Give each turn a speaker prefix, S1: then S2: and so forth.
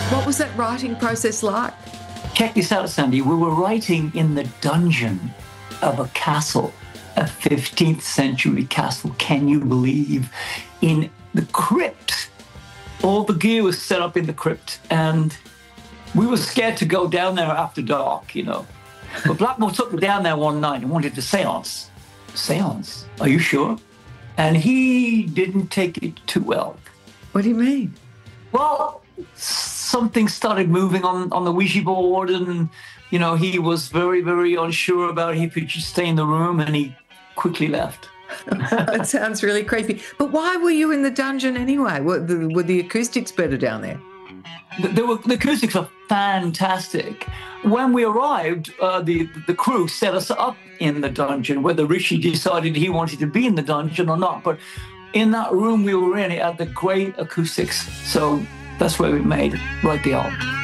S1: What was that writing process like?
S2: Check this out, Sandy. We were writing in the dungeon of a castle, a 15th century castle. Can you believe? In the crypt. All the gear was set up in the crypt, and we were scared to go down there after dark, you know. But Blackmore took me down there one night and wanted a seance. Seance? Are you sure? And he didn't take it too well.
S1: What do you mean?
S2: Well, something started moving on the Ouija board, and, you know, he was very, very unsure about if he could stay in the room, and he quickly left.
S1: That sounds really creepy. But why were you in the dungeon anyway? Were the acoustics better down there?
S2: The acoustics are fantastic. When we arrived, the crew set us up in the dungeon, whether Rishi decided he wanted to be in the dungeon or not. But in that room we were in, it had the great acoustics. So that's where we made Write the Album.